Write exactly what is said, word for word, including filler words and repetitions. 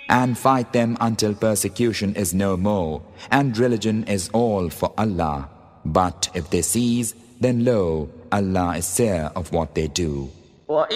and fight them until persecution is no more, and religion is all for Allah. But if they cease, then lo, Allah is seer of what they do. وَإِن